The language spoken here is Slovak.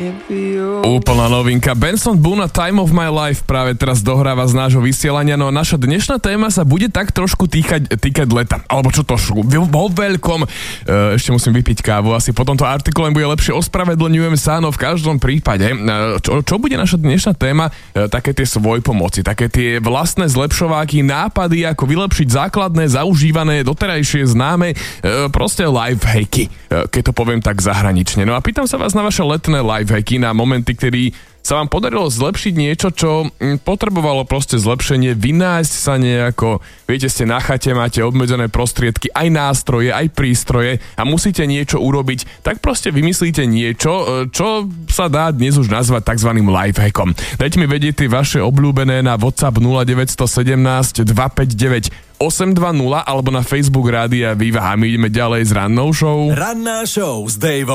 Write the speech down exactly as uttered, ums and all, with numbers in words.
Úplná novinka. Benson Boone a Time of My Life práve teraz dohráva z nášho vysielania, no a naša dnešná téma sa bude tak trošku týkať, týkať leta. Alebo čo trošku, vo veľkom. Ešte musím vypiť kávu, asi po tomto artikule bude lepšie, ospravedlňujem sa, no v každom prípade. Čo, čo bude naša dnešná téma? Také tie svojpomoci, také tie vlastné zlepšováky, nápady, ako vylepšiť základné, zaužívané, doterajšie známe, proste lifehacky, keď to poviem tak zahranične. No a pýtam sa vás na vaše letné lifehacky, na momenty, kedy sa vám podarilo zlepšiť niečo, čo potrebovalo proste zlepšenie, vynájsť sa nejako, viete, ste na chate, máte obmedzené prostriedky, aj nástroje, aj prístroje a musíte niečo urobiť, tak proste vymyslíte niečo, čo sa dá dnes už nazvať takzvaným lifehackom. Dajte mi vedieť tie vaše obľúbené na WhatsApp nula deväť jedna sedem dva päť deväť osem dva nula alebo na Facebook Rádia Viva a my ideme ďalej s rannou show. Ranná show s Daveom.